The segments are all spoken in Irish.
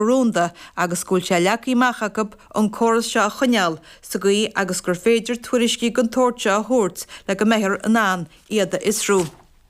Rúnda agus gúil sé leacaí machachab an choras se a chuneal sa gaí agus gur féidir tuairiscí gon tóirte a thuirt le go methir an an iad Isrú.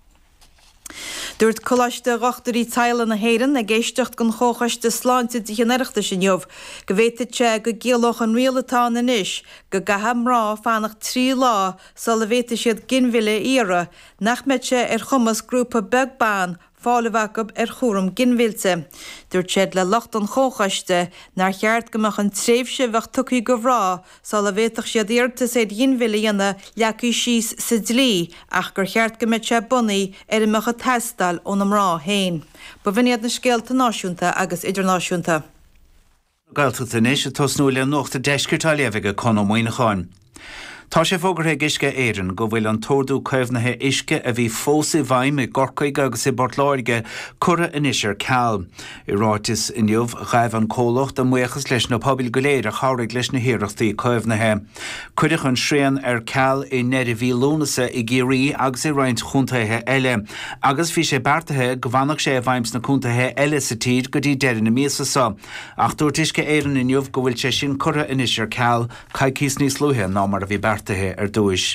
Dúirt coláiste gachtarí teile na héireann a géistecht gon chóchaiste sláinte dhéanaireachta sin jobh, go bhhéite te go géalach an rialatá na níis, go gaham rá fánach 3 lá sa le bhhéite siad ginmhile íre, nach meite chumas grúpa begbán fáilehacab chúram ginmhilte. Dúirt siad le locht an chóchaiste nar cheart gomach an tréimhse bheith tucaí go bhrá sa le bhéiteach siad íirta sé ginmhile dhéana leacaí síos sa dlí ach gur cheart go meite bunaí imeach a testal ón am rá héin. Ba bhíad na scéalta náisiúnta agus idirnáisiúnta. Gailteachta níos a tosnú le nuachta deiscirtá léimhige chun amhaoineáin. Tá sé fógarthe isce éireann go bhfuil an tórdú coimhnathe isce a bhí fósa bhaim i gorcaig agus i Bortláirge cura inisir ceall. I ráitis inniuh raibh an cólacht a muochas leis na pobail go léir a cháraigh leis na hiireachtaí coimhnathe. Cuideach an srian ceall i neidir bhí lónasa i ggéirí agus i roinnt chuntathe eile. Agus bhí sé beartathe go bhannach sé bhaims na chuntathe eile sa tír go dtí deireadh na míosa. Ach dúirt isce éireann inniuh go bhfuil sé sin cura inisir ceall caicís níos luithe ná mar a bhí beartathe dúis.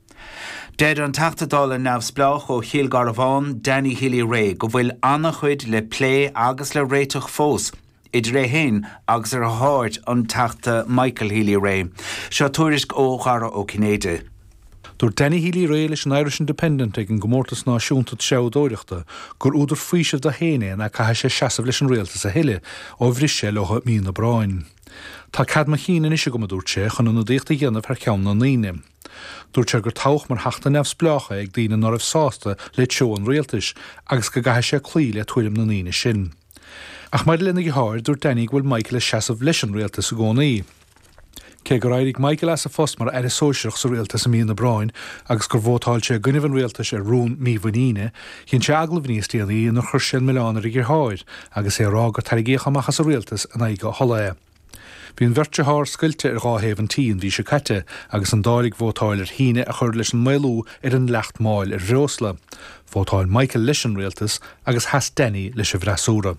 Dead an tachtadála neamhsplách ó Chialgar Bháin Danny Healy Ray go bhfuil annach chuid le plé agus le réiteach fós. Idir ré héin agus ar a háirt an tachta Michael Healy Ray. Seo tuairisc ó Chara ó Cinéide. Dúir Danny Healy Ray leis an Irish Independent ag an gomórtas náisiúnta seadóireachta gur úidir faoisih de héine na caithe sé seasamh leis an réaltas a heile ó bhris sé lecha mína bráin. Tá cad chéanaan is go dúirt sé chun an díochta dhéanamh ar ceann na naoine. Dúirt sé gur tách mar heachta neamhspleácha ag daoine nar ah sásta le teo an réaltais agus go gaithe sé clí le tuairim na naoine sin. Ach mar lena go háir dúirt Danny bhfuil Michael a seasamh leis an réaltas a gcónaí. Cé gur éirigh Michael as a fós mar sóisiach sa réaltas a mína bráin agus gur bhótáil sé gunnimh an réaltas ar rún míomhaíine, híonn sé aglah níos tíanaí na chur sin meánar i gur háir agus é rá gur tarigécha amachchas a réaltas an aige thola. Bhíon bhirte thar sciilte ar gáhéamh tíon bhí sé caite agus an dáigh bhótáil ar híine a chur leis an mailú ar an lecht máil ar Rosla. Bhótáil Michael leis an réaltas agus has Danny leis a bhreasúra.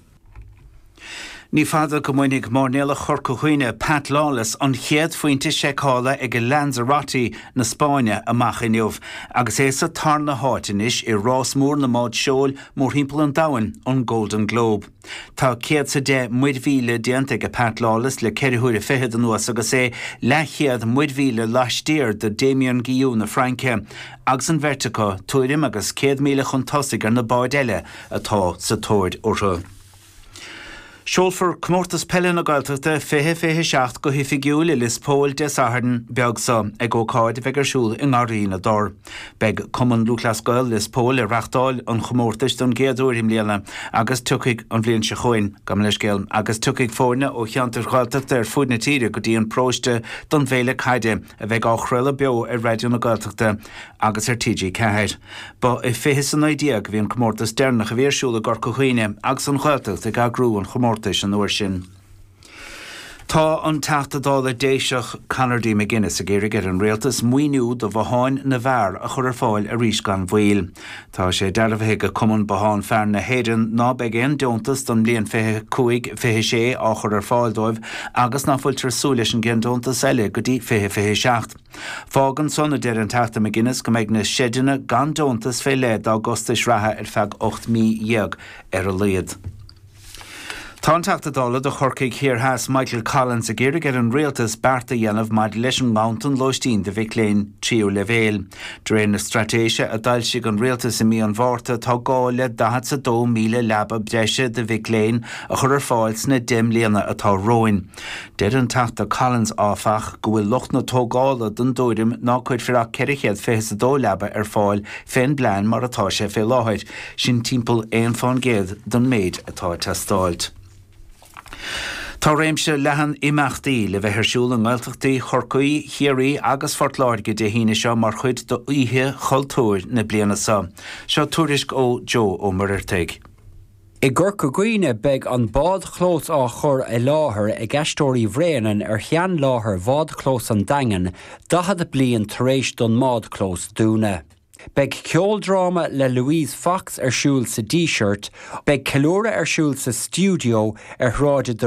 Ní fada go muinnig mórnéla chorca chuoine Pat Lawless an chéad faointe seicála ag go Lanzarote na Spáine amach inniuh, agus é sa tarna háitinis i rás mór na máid seol mór himpeall an dahain an Golden Globe. Tá céad sa de muidhíle déanta go Pat Lawless le ceirithúir a fihead an nuas agus é lechiad muidhíle laistíir de Damien Guillou na Franke, agus an Vertico tuairim agus 100 míle chun tosaigh ar na báid eile atá sa tóid ortha. Seolfar cmórtas pelle na Gailteachta fiche seacht go hifigiúil i Lispóil de Saharden beagsa ag ócáid bhegarsúil in Ngarí na dor. Beg cuman Lúclas Gail Lispóil i Reachtáil an chmórtas don géadúir imléana agus tucaigh an bblion se chuin gam leis géal agus tucaigh fórne ó cheantar Gailteachta ar fud na tíre go dtíon próiste don bhéile caide a bheith á chruile beo ar Radio na Gailteachta agus ar TG Ceathair. Ba i fiche san idea go bhíon cmórtas dernach a bhéirsúla gorca chuoine agus an Gailteachta ag agrú an chmórtas an uair sin. Tá an teachtadála déiseach Conardí McGuinness a géirigh ar an réaltas muoinú do bháin na bhar a chur ar fáil a rís gan bhil. Tá sé dearbhaigh go cumann bháin fear na héireann ná beag aon deontas don blion fiche sé á chur ar fáil dóibh agus ná fuiltar súleis an gcéan deontas eile go dtí fiche seacht. Fágan sonna deir an teachta McGuinness go méid na séideanna gan deontas fé leid águstas ratha ar feadh 8,000 dheag ar a liad. Tá an teachtadála do chorcaigh Hiarthas Michael Collins a géirigh ar an réaltas bearta dhéanamh maid leis an Mountain Loistín de bhíh léinn tríú le bhéal. Dréan na stratéise a dail sig an réaltas i mí an bhórta tá gáile 12 míle lebab deise de bhíh léinn a chur ar fáil sna 10 bliana atá roin. Deir an teachta Collins áfach go bhfuil lucht na tógála don dúirim ná chuid fearach ceirichéad 52 leba ar fáil féin blean mar atá sé fé láthid sin timpeall éon fáin géad don méid atá testáilt. Tá réimse lehan imachtaí le bheith arsúil an Gailteachtaí chorcaí, chiaí agus Fortláirge de híine seo mar chuid do uithe chultúir na bliana sa. Seo tuairisc ó Joe ó Muirteig. I gcurca gaoine beag an bád chlós á chur I láthair I gceistóirí bhréanan ar chean láthair bhád chlós an dagan 10 bliain tar éis don mád chlós dúna. Beg ceoldrama le Louise Fox siúil sa D-shirt, beg calóra siúil sa studio ar hráide